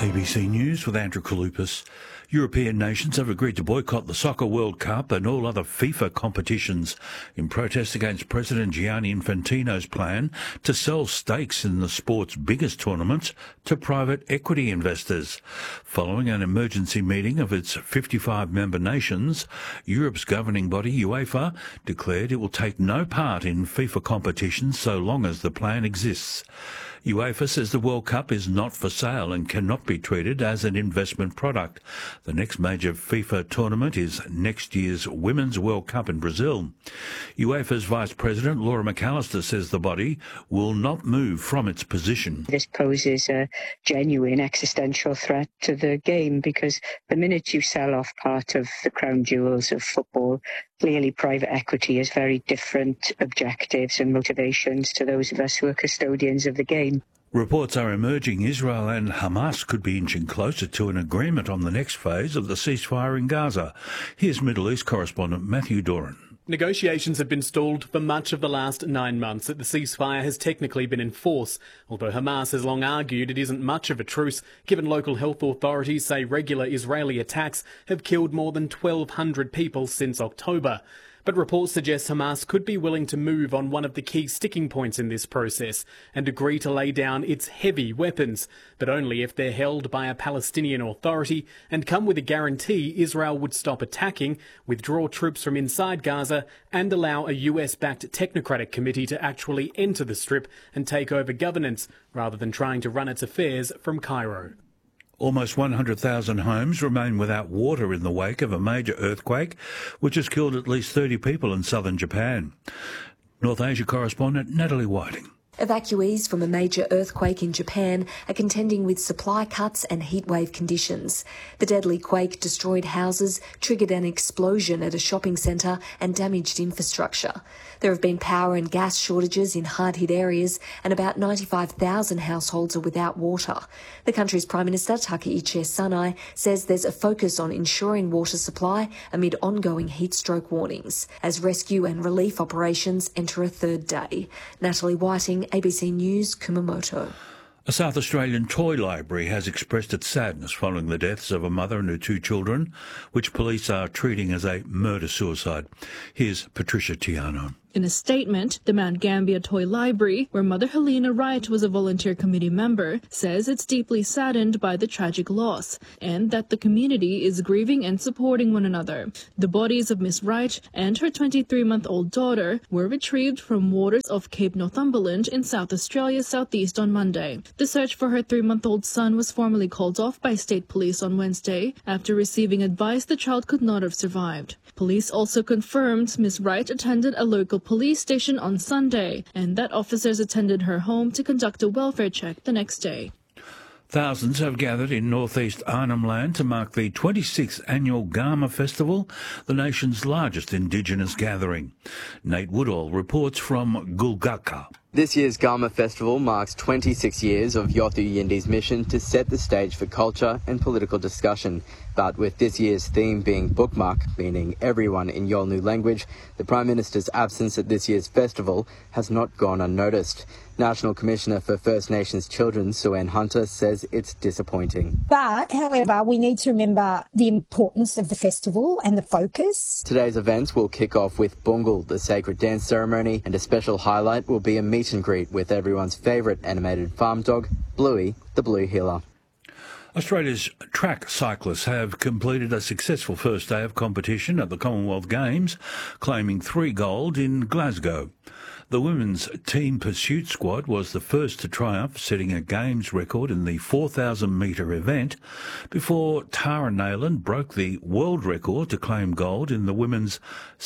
ABC News with Andrew Kaloupas. European nations have agreed to boycott the Soccer World Cup and all other FIFA competitions in protest against President Gianni Infantino's plan to sell stakes in the sport's biggest tournaments to private equity investors. Following an emergency meeting of its 55 member nations, Europe's governing body, UEFA, declared it will take no part in FIFA competitions so long as the plan exists. UEFA says the World Cup is not for sale and cannot be treated as an investment product. The next major FIFA tournament is next year's Women's World Cup in Brazil. UEFA's Vice President Laura McAllister says the body will not move from its position. This poses a genuine existential threat to the game because the minute you sell off part of the crown jewels of football, clearly private equity has very different objectives and motivations to those of us who are custodians of the game. Reports are emerging Israel and Hamas could be inching closer to an agreement on the next phase of the ceasefire in Gaza. Here's Middle East correspondent Matthew Doran. Negotiations have been stalled for much of the last 9 months that the ceasefire has technically been in force, although Hamas has long argued it isn't much of a truce, given local health authorities say regular Israeli attacks have killed more than 1,200 people since October. But reports suggest Hamas could be willing to move on one of the key sticking points in this process and agree to lay down its heavy weapons, but only if they're held by a Palestinian authority and come with a guarantee Israel would stop attacking, withdraw troops from inside Gaza and allow a US-backed technocratic committee to actually enter the Strip and take over governance, rather than trying to run its affairs from Cairo. Almost 100,000 homes remain without water in the wake of a major earthquake, which has killed at least 30 people in southern Japan. North Asia correspondent Natalie Whiting. Evacuees from a major earthquake in Japan are contending with supply cuts and heatwave conditions. The deadly quake destroyed houses, triggered an explosion at a shopping centre and damaged infrastructure. There have been power and gas shortages in hard-hit areas and about 95,000 households are without water. The country's Prime Minister, Takaichi Sanai, says there's a focus on ensuring water supply amid ongoing heat stroke warnings as rescue and relief operations enter a third day. Natalie Whiting, ABC News, Kumamoto. A South Australian toy library has expressed its sadness following the deaths of a mother and her 2 children, which police are treating as a murder-suicide. Here's Patricia Tiano. In a statement, the Mount Gambier Toy Library, where Mother Helena Wright was a volunteer committee member, says it's deeply saddened by the tragic loss and that the community is grieving and supporting one another. The bodies of Miss Wright and her 23-month-old daughter were retrieved from waters off Cape Northumberland in South Australia's southeast on Monday. The search for her 3-month-old son was formally called off by state police on Wednesday after receiving advice the child could not have survived. Police also confirmed Miss Wright attended a local police station on Sunday and that officers attended her home to conduct a welfare check the next day. Thousands have gathered in northeast Arnhem Land to mark the 26th annual Garma Festival, the nation's largest Indigenous gathering. Nate Woodall reports from Gulgaka. This year's Garma Festival marks 26 years of Yothu Yindi's mission to set the stage for culture and political discussion. But with this year's theme being Bookmark, meaning everyone in Yolngu language, the Prime Minister's absence at this year's festival has not gone unnoticed. National Commissioner for First Nations Children, Sue-Ann Hunter, says it's disappointing. But, however, we need to remember the importance of the festival and the focus. Today's events will kick off with Bungal, the sacred dance ceremony, and a special highlight will be a meet and greet with everyone's favourite animated farm dog, Bluey, the Blue Heeler. Australia's track cyclists have completed a successful first day of competition at the Commonwealth Games, claiming 3 gold in Glasgow. The women's team pursuit squad was the first to triumph, setting a Games record in the 4,000-metre event, before Tara Nayland broke the world record to claim gold in the women's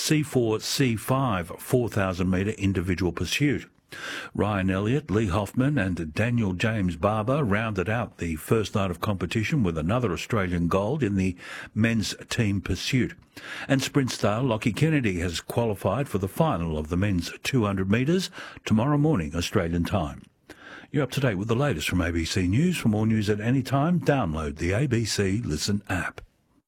C4-C5 4,000-metre individual pursuit. Ryan Elliott, Lee Hoffman and Daniel James Barber rounded out the first night of competition with another Australian gold in the men's team pursuit. And sprint star Lockie Kennedy has qualified for the final of the men's 200 metres tomorrow morning, Australian time. You're up to date with the latest from ABC News. For more news at any time, download the ABC Listen app.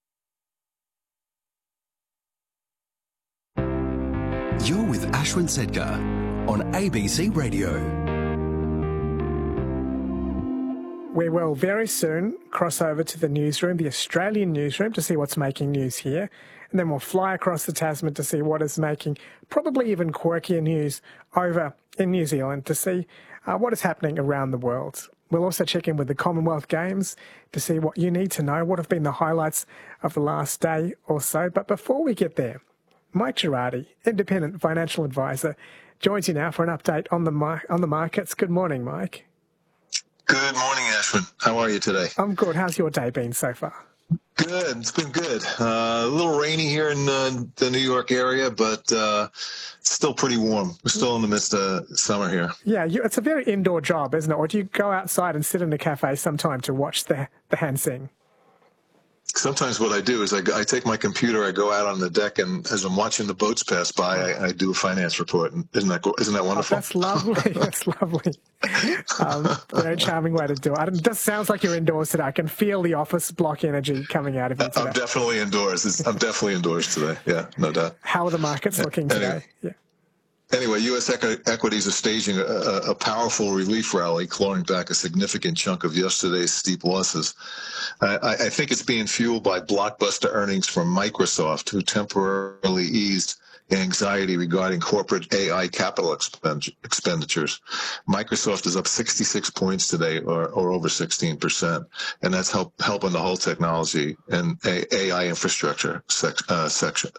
You're with Ashwin Sedkar on ABC Radio. We will very soon cross over to the newsroom, the Australian newsroom, to see what's making news here. And then we'll fly across the Tasman to see what is making probably even quirkier news over in New Zealand to see what is happening around the world. We'll also check in with the Commonwealth Games to see what you need to know, what have been the highlights of the last day or so. But before we get there, Mike Girardi, independent financial advisor, joins you now for an update on the markets. Good morning, Mike. Good morning, Ashwin. How are you today? I'm good. How's your day been so far? Good. It's been good. A little rainy here in the New York area, but it's still pretty warm. We're still in the midst of summer here. Yeah, it's a very indoor job, isn't it? Or do you go outside and sit in a cafe sometime to watch the hand sing? Sometimes what I do is I take my computer, I go out on the deck, and as I'm watching the boats pass by, I do a finance report. And isn't that wonderful? Oh, that's lovely. That's lovely. Very charming way to do it. It just sounds like you're indoors today. I can feel the office block energy coming out of you today. I'm definitely indoors. I'm definitely indoors today. Yeah, no doubt. How are the markets looking today? Yeah. Anyway, U.S. equities are staging a powerful relief rally, clawing back a significant chunk of yesterday's steep losses. I think it's being fueled by blockbuster earnings from Microsoft, who temporarily eased anxiety regarding corporate AI capital expenditures. Microsoft is up 66 points today, or over 16%, and that's helping the whole technology and AI infrastructure sector.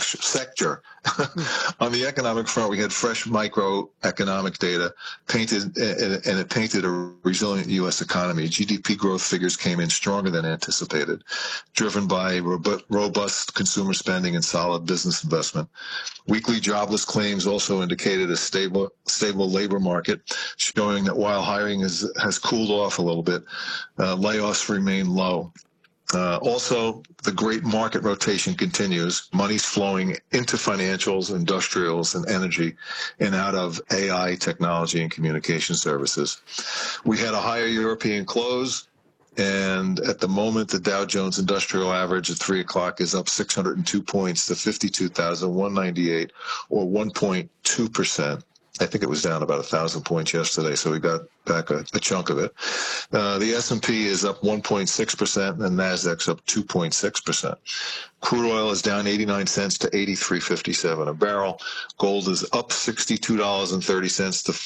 On the economic front, we had fresh microeconomic data painted a resilient U.S. economy. GDP growth figures came in stronger than anticipated, driven by robust consumer spending and solid business investment. Weekly jobless claims also indicated a stable labor market, showing that while hiring has cooled off a little bit, layoffs remain low. Also, the great market rotation continues. Money's flowing into financials, industrials, and energy, and out of AI, technology, and communication services. We had a higher European close, and at the moment, the Dow Jones Industrial Average at 3 o'clock is up 602 points to 52,198, or 1.2%. I think it was down about 1,000 points yesterday, so we got back a chunk of it. The S&P is up 1.6%, and the Nasdaq's up 2.6%. Crude oil is down 89 cents to 83.57 a barrel. Gold is up $62.30 to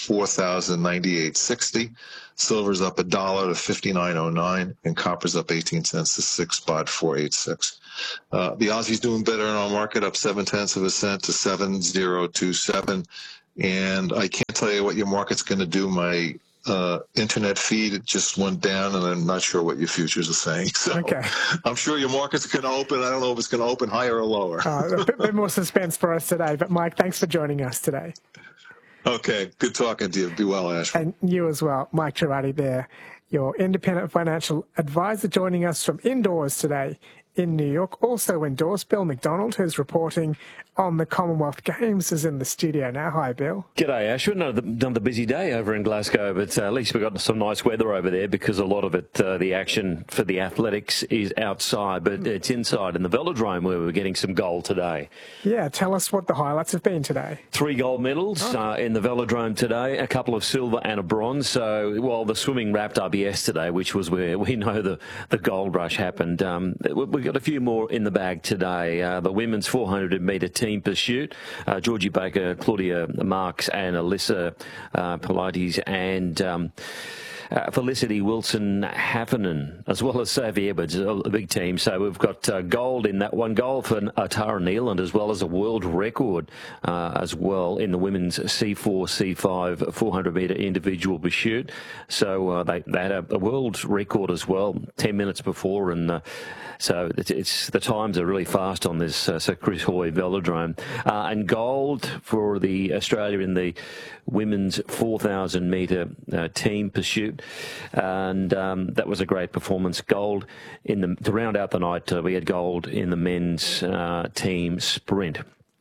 $4,098.60. Silver's up $1 to $59.09, and copper's up 18 cents to $6.486. The Aussie's doing better in our market, up 0.7 cents to 7.027. And I can't tell you what your market's going to do. My internet feed just went down, and I'm not sure what your futures are saying. So okay. I'm sure your market's going to open. I don't know if it's going to open higher or lower. A bit more suspense for us today. But, Mike, thanks for joining us today. Okay. Good talking to you. Be well, Ash. And you as well. Mike Girardi there, your independent financial advisor, joining us from indoors today in New York. Also indoors, Bill McDonald, who's reporting on the Commonwealth Games, is in the studio now. Hi, Bill. G'day, Ashwin. Another busy day over in Glasgow, but at least we've got some nice weather over there because a lot of it, the action for the athletics is outside, but it's inside in the velodrome where we're getting some gold today. Yeah, tell us what the highlights have been today. 3 gold medals in the velodrome today, a couple of silver and a bronze. So while the swimming wrapped up yesterday, which was where we know the gold rush happened, we've got a few more in the bag today. The women's 400-metre team pursuit, Georgie Baker, Claudia Marks and Alyssa Pilates and Felicity Wilson-Haffernan, as well as Sophie Edwards, a big team. So we've got gold in that one, gold for Tara Neeland, as well as a world record as well in the women's C4, C5 400-metre individual pursuit. So they had a world record as well, 10 minutes before, and so it's the times are really fast on this Sir Chris Hoy velodrome. And gold for the Australia in the women's 4,000-metre team pursuit, and that was a great performance. Gold to round out the night, we had gold in the men's team sprint.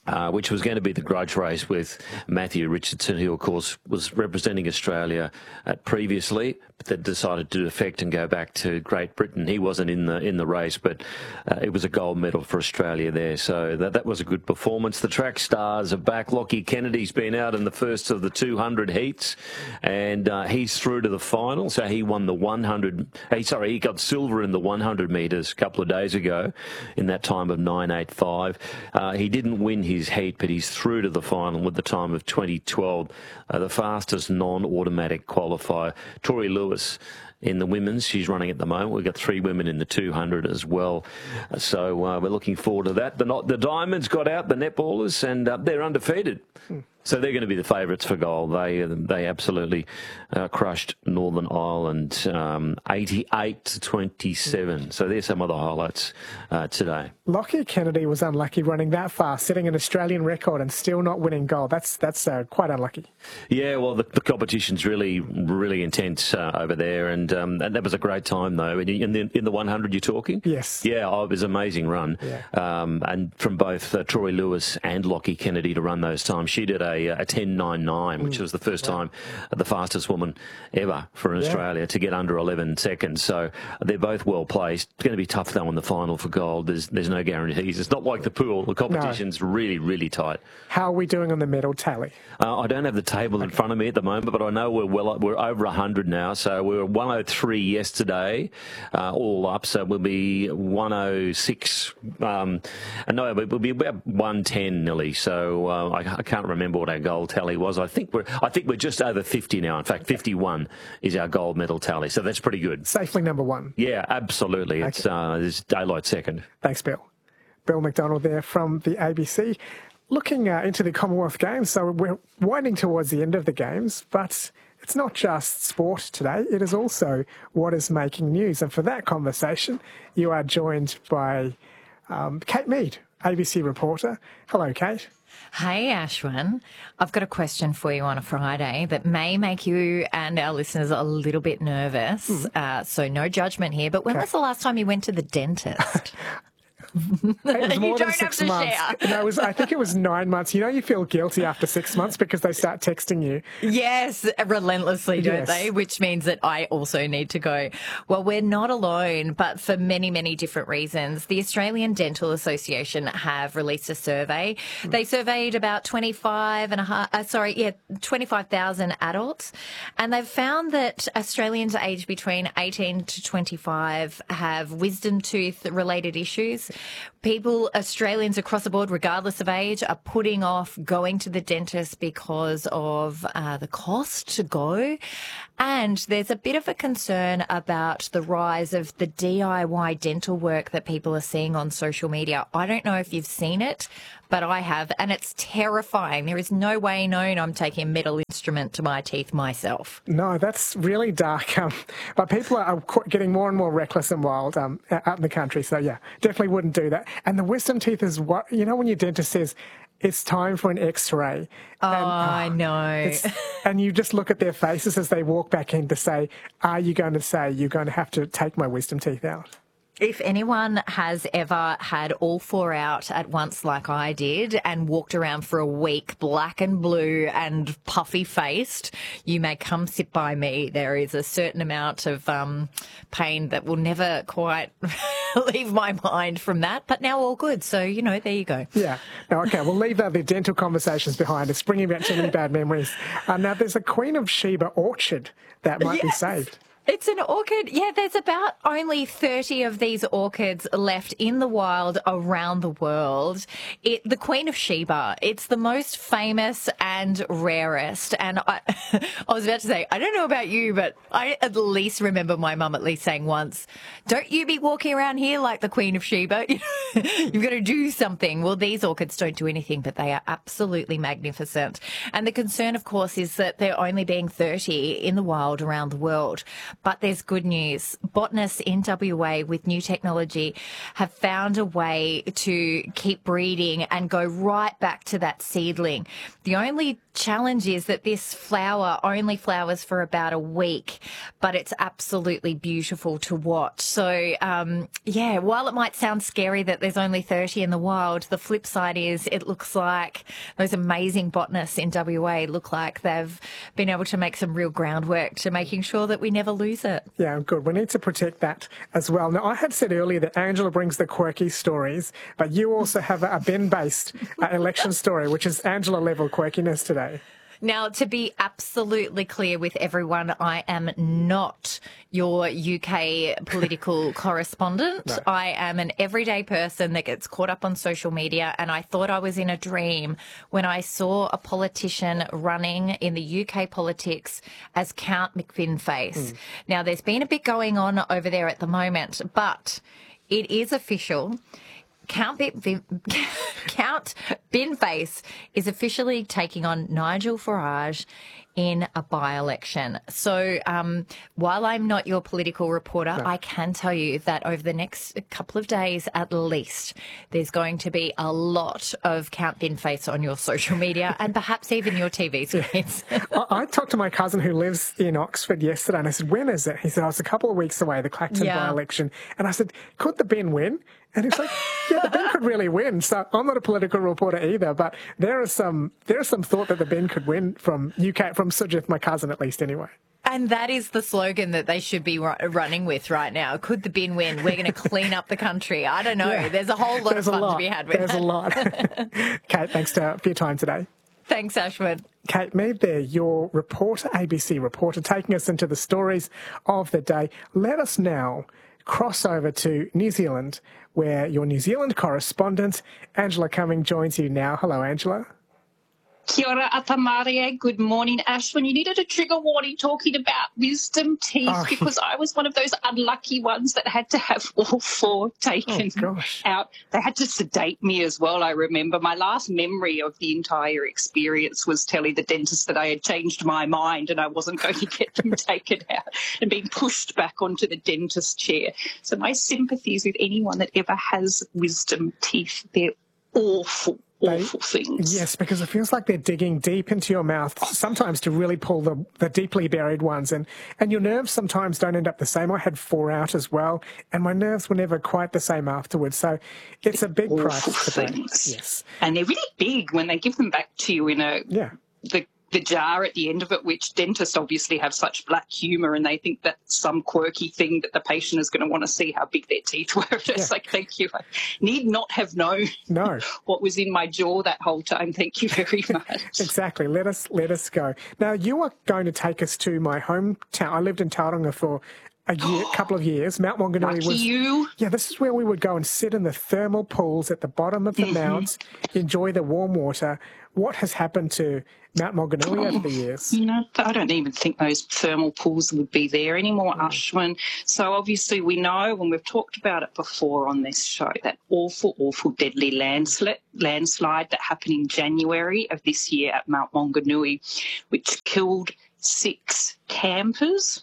which was going to be the grudge race with Matthew Richardson, who, of course, was representing Australia previously, but then decided to defect and go back to Great Britain. He wasn't in the race, but it was a gold medal for Australia there. So that was a good performance. The track stars are back. Lockie Kennedy's been out in the first of the 200 heats, and he's through to the final. So he won the 100. He got silver in the 100 metres a couple of days ago in that time of 9:85. He didn't win his heat, but he's through to the final with the time of 2012, the fastest non-automatic qualifier. Tori Lewis in the women's, she's running at the moment. We've got 3 women in the 200 as well. So we're looking forward to that. The Diamonds got out, the netballers, and they're undefeated. So they're going to be the favourites for gold. They absolutely crushed Northern Ireland 88-27. So there's some of the highlights today. Lockie Kennedy was unlucky running that fast, setting an Australian record and still not winning gold. That's quite unlucky. Yeah, well, the competition's really, really intense over there, and that was a great time though. In the 100, you're talking? Yes. Yeah, it was an amazing run, and from both Troy Lewis and Lockie Kennedy to run those times. She did a 10.99, which was the first time the fastest woman ever for Australia to get under 11 seconds. So they're both well placed. It's going to be tough though in the final for gold. There's no guarantees. It's not like the pool. The competition's really, really tight. How are we doing on the medal tally? I don't have the table in front of me at the moment, but I know we're over 100 now. So we were 103 yesterday, all up. So we'll be 106. We'll be about 110 nearly. So I can't remember what our gold tally was. I think we're just over 50 now. In fact, 51 is our gold medal tally. So that's pretty good. Safely number 1. Yeah, absolutely. Okay. It's daylight second. Thanks, Bill. Bill McDonald there from the ABC. Looking into the Commonwealth Games, so we're winding towards the end of the Games, but it's not just sport today, it is also what is making news. And for that conversation, you are joined by Kate Mead, ABC reporter. Hello, Kate. Hey, Ashwin. I've got a question for you on a Friday that may make you and our listeners a little bit nervous. So no judgment here. But when was the last time you went to the dentist? It was more than 6 months. No, I think it was 9 months. You know, you feel guilty after 6 months because they start texting you. Yes, relentlessly, don't they? Which means that I also need to go. Well, we're not alone, but for many, many different reasons. The Australian Dental Association have released a survey. They surveyed about 25,000 adults, and they've found that Australians aged between 18 to 25 have wisdom tooth related issues. Australians across the board, regardless of age, are putting off going to the dentist because of the cost to go. And there's a bit of a concern about the rise of the DIY dental work that people are seeing on social media. I don't know if you've seen it, but I have, and it's terrifying. There is no way known I'm taking a metal instrument to my teeth myself. No, that's really dark. But people are getting more and more reckless and wild out in the country. So, yeah, definitely wouldn't do that. And the wisdom teeth is what, you know, when your dentist says, it's time for an X-ray. I know. And you just look at their faces as they walk back in to say, are you going to say you're going to have to take my wisdom teeth out? If anyone has ever had all 4 out at once like I did and walked around for a week black and blue and puffy-faced, you may come sit by me. There is a certain amount of pain that will never quite leave my mind from that, but now all good. So, you know, there you go. Yeah. No, okay, we'll leave the dental conversations behind. It's bringing back too many bad memories. Now, there's a Queen of Sheba orchard that might be saved. It's an orchid. Yeah, there's about only 30 of these orchids left in the wild around the world. The Queen of Sheba, it's the most famous and rarest. And I was about to say, I don't know about you, but I at least remember my mum at least saying once, don't you be walking around here like the Queen of Sheba. You've got to do something. Well, these orchids don't do anything, but they are absolutely magnificent. And the concern, of course, is that there only being 30 in the wild around the world. But there's good news. Botanists in WA with new technology have found a way to keep breeding and go right back to that seedling. The only challenge is that this flower only flowers for about a week, but it's absolutely beautiful to watch. So, while it might sound scary that there's only 30 in the wild, the flip side is it looks like those amazing botanists in WA look like they've been able to make some real groundwork to making sure that we never lose it. Yeah, good. We need to protect that as well. Now, I had said earlier that Angela brings the quirky stories, but you also have a Ben-based election story, which is Angela-level quirkiness today. Now, to be absolutely clear with everyone, I am not your UK political correspondent. No. I am an everyday person that gets caught up on social media, and I thought I was in a dream when I saw a politician running in the UK politics as Count McBinface. Now, there's been a bit going on over there at the moment, but it is official. Count Binface is officially taking on Nigel Farage in a by-election. So while I'm not your political reporter, I can tell you that over the next couple of days at least, there's going to be a lot of Count Binface on your social media and perhaps even your TV screens. I talked to my cousin who lives in Oxford yesterday and I said, when is it? He said, oh, it's a couple of weeks away, the Clacton by-election. And I said, could the Ben win? And it's like, yeah, the Ben could really win. So I'm not a political reporter either, but there is some thought that the Ben could win from Sujith, my cousin, at least anyway. And that is the slogan that they should be running with right now. Could the Ben win? We're going to clean up the country. I don't know. Yeah. There's a whole lot of fun to be had with There's a lot. Kate, thanks for your time today. Thanks, Ashwin. Kate Mead there, your reporter, ABC reporter, taking us into the stories of the day. Let us now cross over to New Zealand, where your New Zealand correspondent, Angela Cumming, joins you now. Hello, Angela. Kia ora, Atamaria. Good morning, Ashwin. You needed a trigger warning talking about wisdom teeth because I was one of those unlucky ones that had to have all four taken out. They had to sedate me as well, I remember. My last memory of the entire experience was telling the dentist that I had changed my mind and I wasn't going to get them taken out and being pushed back onto the dentist chair. So my sympathies with anyone that ever has wisdom teeth. They're awful things. Yes, because it feels like they're digging deep into your mouth, sometimes to really pull the deeply buried ones. And your nerves sometimes don't end up the same. I had 4 out as well, and my nerves were never quite the same afterwards. So it's a big price to pay. Yes. And they're really big when they give them back to you in the jar at the end of it, which dentists obviously have such black humour and they think that's some quirky thing that the patient is going to want to see how big their teeth were. It's like, thank you. I need not have known what was in my jaw that whole time. Thank you very much. Exactly. Let us go. Now, you are going to take us to my hometown. I lived in Tauranga for a couple of years. Mount Maunganui was... Yeah, this is where we would go and sit in the thermal pools at the bottom of the mounts, enjoy the warm water. What has happened to Mount Maunganui over the years? You know, I don't even think those thermal pools would be there anymore, Ashwin. So obviously we know, and we've talked about it before on this show, that awful, deadly landslide that happened in January of this year at Mount Maunganui, which killed 6 campers,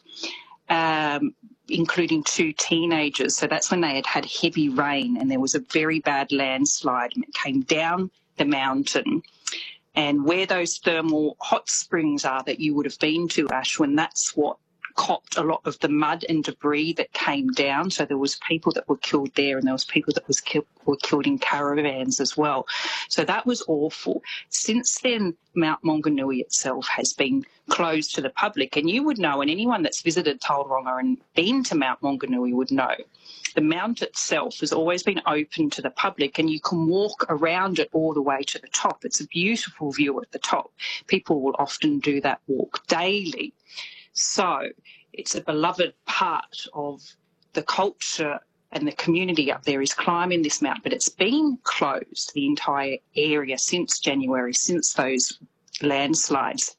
including 2 teenagers. So that's when they had heavy rain and there was a very bad landslide and it came down the mountain. And where those thermal hot springs are that you would have been to, Ashwin, that's what copped a lot of the mud and debris that came down. So there was people that were killed there and there was people that were killed in caravans as well. So that was awful. Since then, Mount Maunganui itself has been closed to the public. And you would know, and anyone that's visited Tauranga and been to Mount Maunganui would know, the mount itself has always been open to the public and you can walk around it all the way to the top. It's a beautiful view at the top. People will often do that walk daily. So it's a beloved part of the culture and the community up there is climbing this mountain, but it's been closed, the entire area, since January, since those landslides.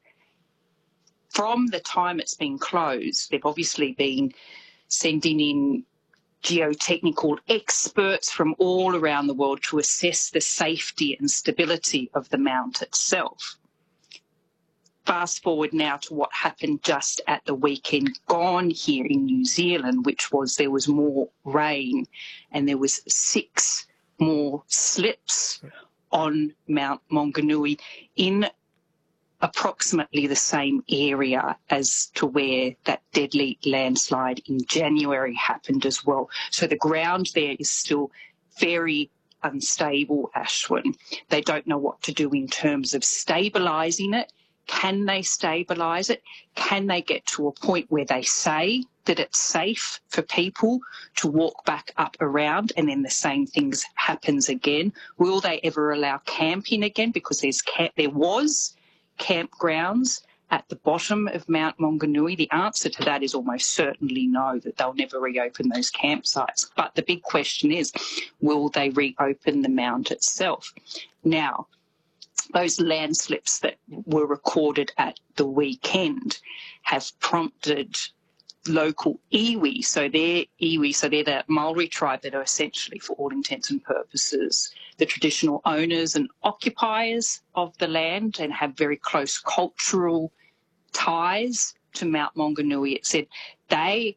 From the time it's been closed, they've obviously been sending in geotechnical experts from all around the world to assess the safety and stability of the mount itself. fast forward now to what happened just at the weekend gone here in New Zealand, which was there was more rain and there was 6 more slips on Mount Maunganui in approximately the same area as to where that deadly landslide in January happened as well. So the ground there is still very unstable, Ashwin. They don't know what to do in terms of stabilising it. Can they stabilise it? Can they get to a point where they say that it's safe for people to walk back up around and then the same things happens again? Will they ever allow camping again? Because there was campgrounds at the bottom of Mount Maunganui. The answer to that is almost certainly no, that they'll never reopen those campsites. But the big question is, will they reopen the mount itself? Now, those landslips that were recorded at the weekend have prompted local iwi. So they're the Maori tribe that are essentially, for all intents and purposes, the traditional owners and occupiers of the land and have very close cultural ties to Mount Maunganui. It said they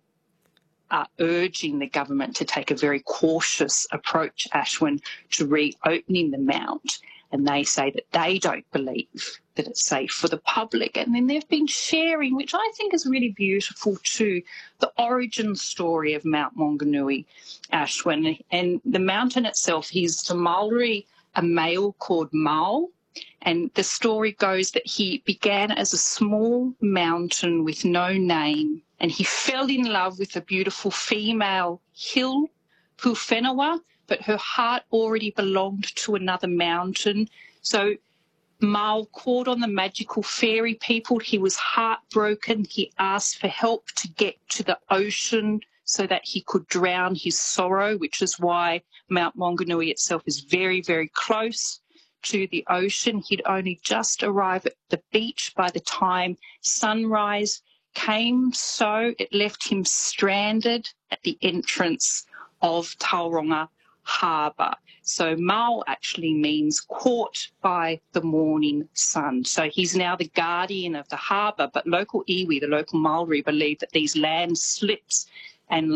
are urging the government to take a very cautious approach, Ashwin, to reopening the mount. And they say that they don't believe that it's safe for the public. And then they've been sharing, which I think is really beautiful too, the origin story of Mount Maunganui, Ashwin. And the mountain itself is to Maori, a male called Mau. And the story goes that he began as a small mountain with no name, and he fell in love with a beautiful female hill, Pūwhenua, but her heart already belonged to another mountain. So Mau called on the magical fairy people. He was heartbroken. He asked for help to get to the ocean so that he could drown his sorrow, which is why Mount Maunganui itself is very, very close to the ocean. He'd only just arrived at the beach by the time sunrise came, so it left him stranded at the entrance of Tauranga Harbour. So Mau actually means caught by the morning sun. So he's now the guardian of the harbour, but local iwi, the local Maori, believe that these landslips and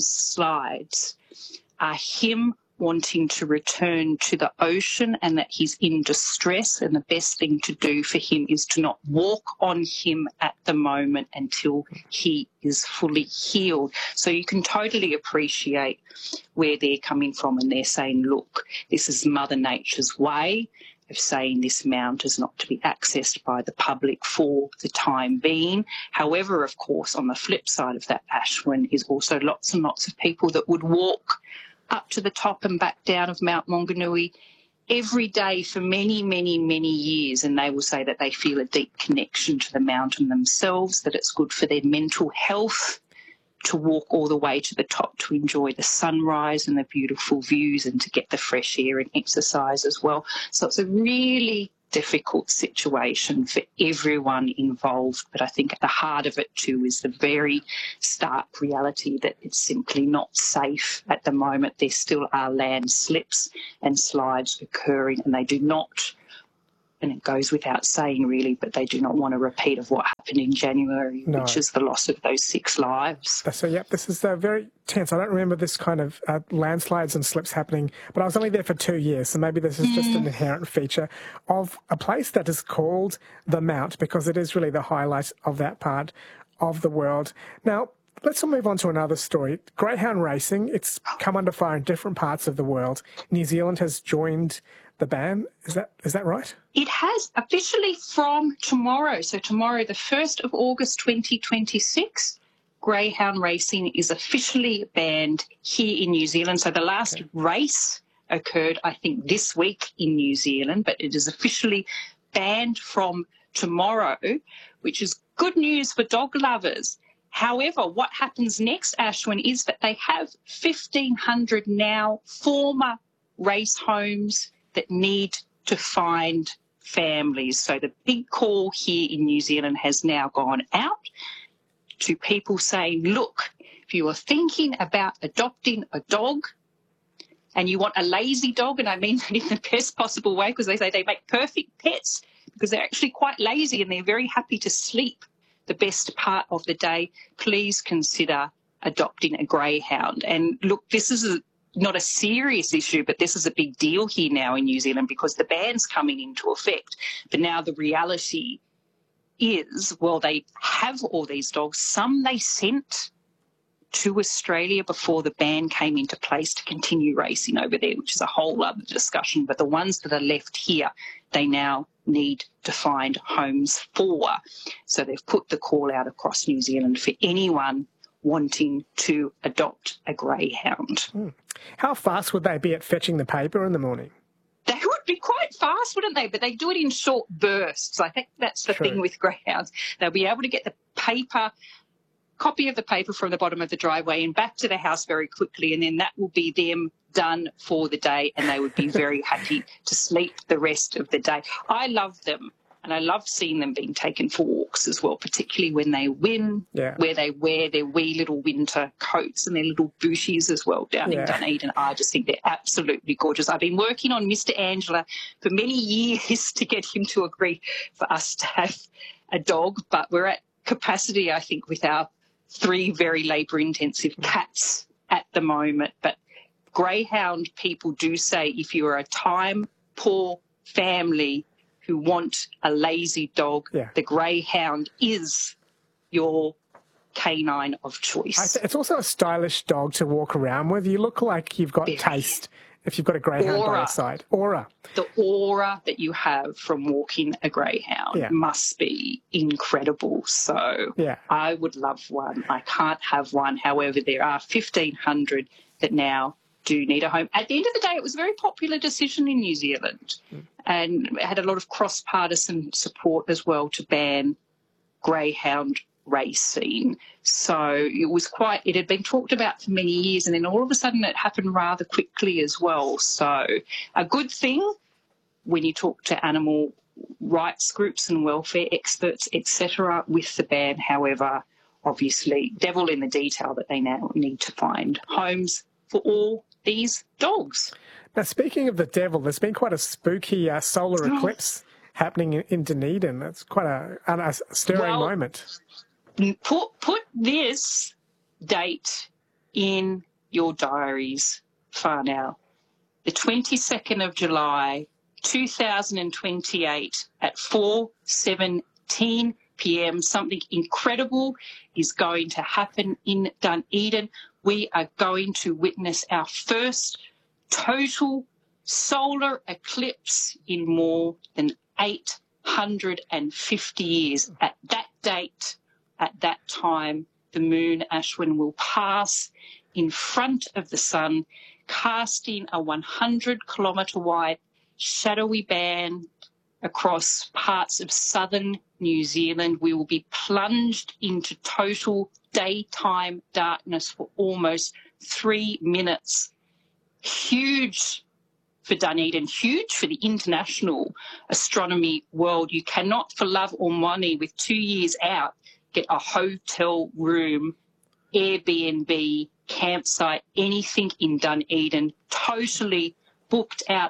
landslides are him wanting to return to the ocean and that he's in distress, and the best thing to do for him is to not walk on him at the moment until he is fully healed. So you can totally appreciate where they're coming from, and they're saying, look, this is Mother Nature's way of saying this mount is not to be accessed by the public for the time being. However, of course, on the flip side of that, Ashwin, is also lots and lots of people that would walk up to the top and back down of Mount Maunganui every day for many, many, many years, and they will say that they feel a deep connection to the mountain themselves, that it's good for their mental health to walk all the way to the top to enjoy the sunrise and the beautiful views and to get the fresh air and exercise as well. So it's a really difficult situation for everyone involved, but I think at the heart of it too is the very stark reality that it's simply not safe at the moment. There still are landslips and slides occurring, and they do not, and it goes without saying really, but they do not want a repeat of what happened in January, which is the loss of those 6 lives. So, yep, this is very tense. I don't remember this kind of landslides and slips happening, but I was only there for 2 years, so maybe this is just an inherent feature of a place that is called the Mount, because it is really the highlight of that part of the world. Now, let's move on to another story. Greyhound racing, it's come under fire in different parts of the world. New Zealand has joined the ban. Is that right? It has officially from tomorrow. So tomorrow, the 1st of August 2026, greyhound racing is officially banned here in New Zealand. So the last race occurred, I think, this week in New Zealand, but it is officially banned from tomorrow, which is good news for dog lovers. However, what happens next, Ashwin, is that they have 1,500 now former race homes that need to find families. So the big call here in New Zealand has now gone out to people saying, look, if you are thinking about adopting a dog and you want a lazy dog, and I mean that in the best possible way because they say they make perfect pets because they're actually quite lazy and they're very happy to sleep the best part of the day, please consider adopting a greyhound. And look, this is not a serious issue, but this is a big deal here now in New Zealand because the ban's coming into effect. But now the reality is, well, they have all these dogs. Some they sent to Australia before the ban came into place to continue racing over there, which is a whole other discussion. But the ones that are left here, they now need to find homes for. So they've put the call out across New Zealand for anyone wanting to adopt a greyhound. How fast would they be at fetching the paper in the morning? They would be quite fast, wouldn't they? But they do it in short bursts. I think that's the thing with greyhounds. They'll be able to get the copy of the paper from the bottom of the driveway and back to the house very quickly, and then that will be them done for the day, and they would be very happy to sleep the rest of the day. I love them, and I love seeing them being taken for walks as well, particularly when they win, where they wear their wee little winter coats and their little bushies as well down in Dunedin. I just think they're absolutely gorgeous. I've been working on Mr. Angela for many years to get him to agree for us to have a dog, but we're at capacity, I think, with our 3 very labour-intensive cats at the moment. But greyhound people do say if you are a time-poor family who want a lazy dog, the greyhound is your canine of choice. It's also a stylish dog to walk around with. You look like you've got taste if you've got a greyhound by your side. Aura. The aura that you have from walking a greyhound must be incredible. So I would love one. I can't have one. However, there are 1,500 that now do need a home. At the end of the day, it was a very popular decision in New Zealand and it had a lot of cross-partisan support as well to ban greyhound racing. So it had been talked about for many years, and then all of a sudden it happened rather quickly as well. So a good thing when you talk to animal rights groups and welfare experts, etc., with the ban. However, obviously, devil in the detail that they now need to find homes for all these dogs. Now, speaking of the devil, there's been quite a spooky solar eclipse happening in Dunedin. It's quite a stirring moment. Put this date in your diaries far now. The 22nd of July, 2028 at 4:17 p.m. Something incredible is going to happen in Dunedin. We are going to witness our first total solar eclipse in more than 850 years. At that date, at that time, the moon, Ashwin, will pass in front of the sun, casting a 100-kilometre wide shadowy band across parts of southern New Zealand. We will be plunged into total daytime darkness for almost 3 minutes. Huge for Dunedin, huge for the international astronomy world. You cannot, for love or money, with 2 years out, get a hotel room, Airbnb, campsite, anything in Dunedin, totally booked out.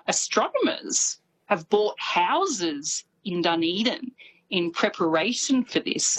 Astronomers have bought houses in Dunedin in preparation for this.